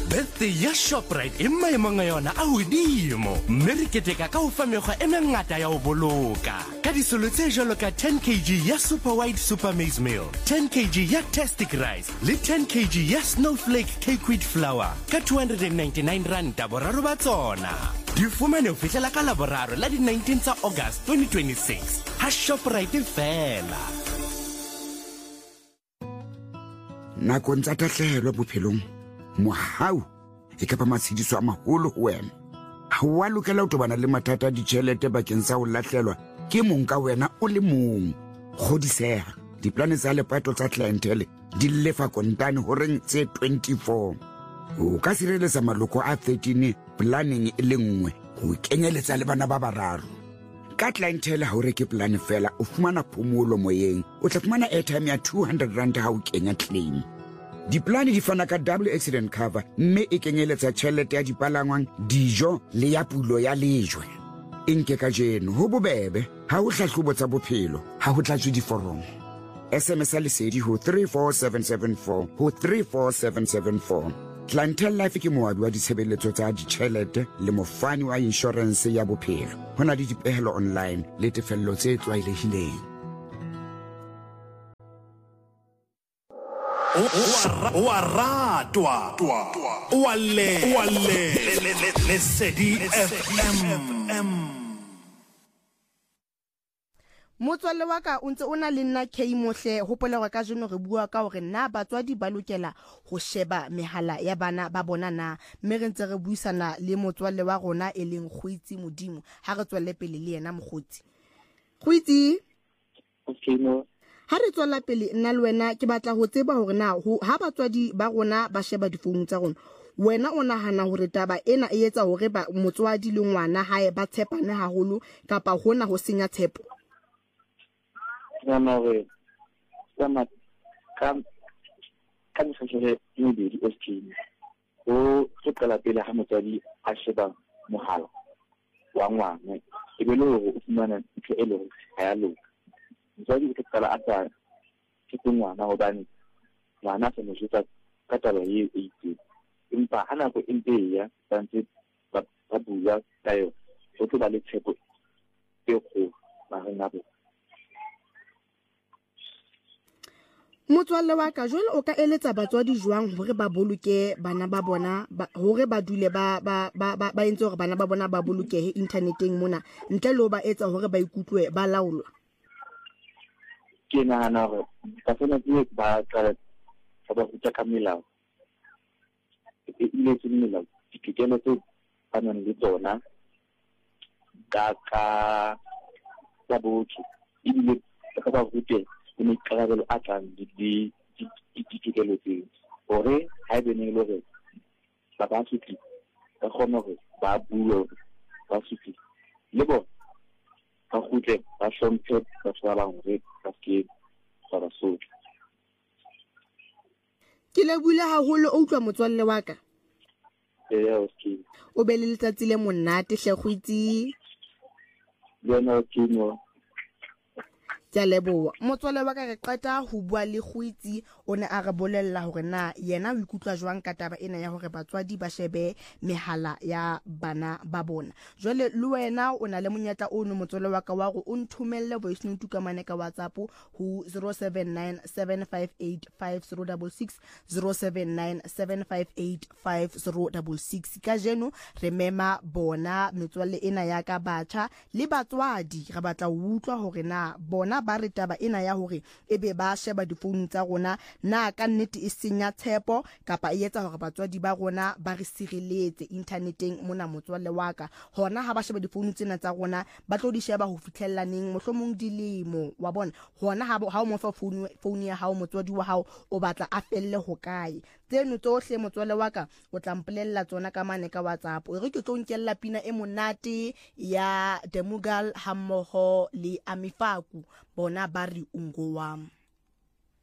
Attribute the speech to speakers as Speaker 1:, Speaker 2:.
Speaker 1: Birthday ya Shoprite e maemong a yona a hodimo. Mme re keteka ka ho fa mekgwa e mengata ya ho boloka. Ka disolo tse jwalo ka 10 kg ya Super White Super Maize Meal, 10 kg ya Tastic Rice le 10 kg ya Snowflake Cake Wheat Flour ka 299 rand boraro ba tsona. Di fumane ho fihlela ka Laboraro la di 19 tsa August 2026. Ha Shoprite fela.
Speaker 2: Nakong tsa tahlehelo bophelong, mohau e ka ba matshediso a maholo ho wena. Ha wa lokela ho tobana le mathata a ditjhelete bakeng sa ho lahlelwa ke mong ka wena o le mong. Kgodiseha, diplane tsa lepato tsa clientele di lefa kontane horeng tse 24. O ka sireletsa maloko a 13 planning e le nngwe ho kenyeletsa le bana ba bararo. Ka clientele ha o reke plan fela o fumana phomolo moyeng, o tla fumana airtime ya 200 rand ha o kenya claim. Diplane di fana ka double accident cover, mme e kenyeletsa tjhelete ya dipalangwang, dijo le ya pulo ya lejwe. Nke ka jeno ho bobebe ha ho hlahlobo tsa bophelo, ha ho tlatswe diforomo. SMS lesedi ho 34774 ho 34774. Clientele Life ke moabi wa ditshebeletso tsa ditjhelete le mofani wa insurance ya bophelo. Ho na le dipehelo online le tefello tse tlwaelehileng.
Speaker 1: Waratwa wale lesedi FM.
Speaker 3: Motswalle wa ka o ntse o na le nna K mohle hopola ka jeno re bua ka hore na batswadi ba lokela ho sheba mehala ya bana ba bona na. Mme re ntse re buisana le motswalle wa rona e leng Kgwitsi Modimo. Ha re tswelle pele le yena Mokgotsi. Kgwitsi,
Speaker 4: okay no.
Speaker 3: Ha re tswela pele nna le wena ke batla ho tseba hore na ha batswadi ba rona ba sheba difounu tsa rona, wena o nahana hore taba ena e etsa hore ba motswadi le ngwana hae ba tshepane haholo kapa hona ho senya tshepo?
Speaker 4: Nana re sama kan se se ni di ST o se kala pele ha motswadi a sheba mohala wa ngwana e be le hore o fumana ntho e le hore ha ya loka. Motswadi o kala a sa ke ngwana hobane ngwana se mo jwetsa ka taba e itse, empa hana ko empe ya tantse ba bua tayo o tlo ba le tshepo e kgolo ba hana bo.
Speaker 3: Motswalle wa ka jwale o ka eletsa batswadi jwang hore ba boloke bana ba bona hore ba dule ba entse hore bana ba bona ba bolokehe interneteng mona ntle le ho ba etsa hore ba ikutlwe ba laolwa?
Speaker 4: Ke nahana hore ka tsena ke ba ka ba ruta ka melao ile tse melao ditokelo tse ba nang le tsona ka botho ile ka ba rute ke maikarabelo a tlang di ditokelo tseo hore ha e bene le hore ba sutli ba kgona hore ba bue ba sutli le bo ba khutle ba hlomphe ba tswala hore ba ke ba sutli.
Speaker 3: Ke lebule haholo o utlwa motswalle wa ka.
Speaker 4: Okay.
Speaker 3: O be le letsatsi le monate hle Kgwitsi.
Speaker 4: Bona kino.
Speaker 3: Ke leboha. Motswalle wa ka re qeta ho bua le Kgwitsi o ne a re bolella hore na yena o ikutlwa jwang ka taba ena ya hore batswadi ba shebe mehala ya bana ba bona. Jwale le wena o na le monyetla o no motswalle wa ka wa go o nthumelle voice note ka mane ka WhatsApp ho 0797585066 0797585066. Ka jeno re mema bona metswalle ena ya ka batjha le batswadi re batla ho utlwa hore na bona ba re taba ena ya hore ebe ba sheba difounu tsa rona na ka nnete e senya tshepo kapa e etsa hore batswadi ba rona ba re sireletse interneteng mona motswalle wa ka. Hona ha ba sheba difounu tsena tsa rona ba tlo di sheba ho fitlhella neng mohlomong dilemo wa bona. Hona ha o mo fa founu ya hao motswadi wa hao o batla a felle ho kae. Tseno tsohle motswalle wa ka o tla mpolella tsona ka mane ka WhatsApp. O re ke tlo nkella pina e monate ya Demugal hammoho le Amifaku bona ba re ungo wam.